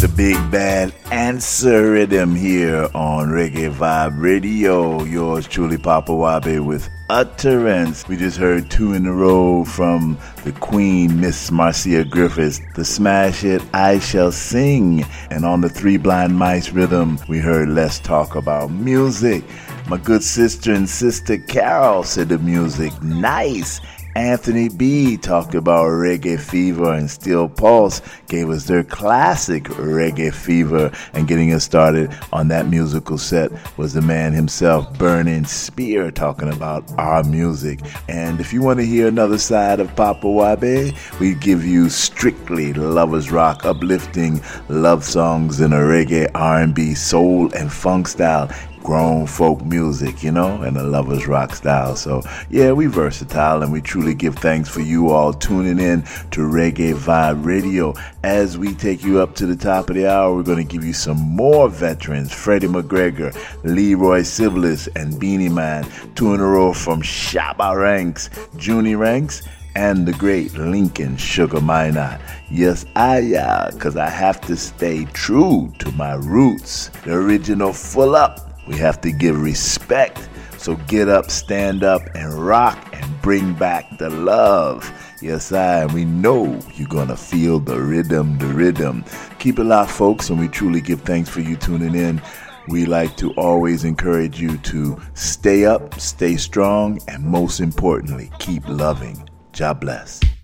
the big bad answer rhythm here on Reggae Vibe Radio. Yours truly, Papa Wabe with Utterance. We just heard two in a row from the Queen, Miss Marcia Griffiths, the smash hit I Shall Sing. And on the Three Blind Mice rhythm, we heard Let's Talk About Music. My good sister and sister Carol said the music nice. Anthony B talked about Reggae Fever, and Steel Pulse gave us their classic Reggae Fever. And getting us started on that musical set was the man himself, Burning Spear, talking about our music. And if you want to hear another side of Papa Wabe, we give you strictly lovers rock, uplifting love songs in a reggae, R&B, soul, and funk style. Grown folk music, and a lovers rock style. So yeah, we versatile, and we truly give thanks for you all tuning in to Reggae Vibe Radio. As we take you up to the top of the hour, we're going to give you some more veterans: Freddie McGregor, Leroy Siblis, and Beanie Man. Two in a row from Shabba Ranks, Junie Ranks, and the great Lincoln Sugar Minot. Yes, because I have to stay true to my roots. The original Full Up. We have to give respect. So get up, stand up, and rock, and bring back the love. Yes, we know you're going to feel the rhythm, the rhythm. Keep it locked, folks, and we truly give thanks for you tuning in. We like to always encourage you to stay up, stay strong, and most importantly, keep loving. God bless.